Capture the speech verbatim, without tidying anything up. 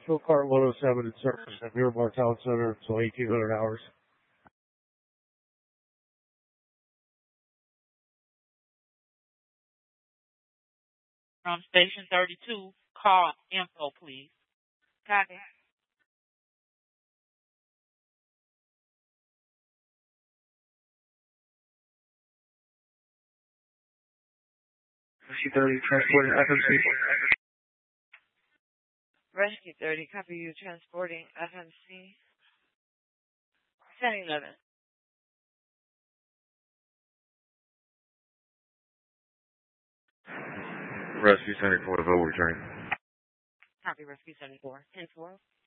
Show car one oh seven in service at Miramar Town Center until eighteen hundred hours. From station thirty-two, call info, please. Copy. Rescue thirty, transporting F M C. Rescue thirty, copy you transporting F M C. seven eleven. Rescue seventy-four, Vogue returning. Copy Rescue seventy-four. ten four.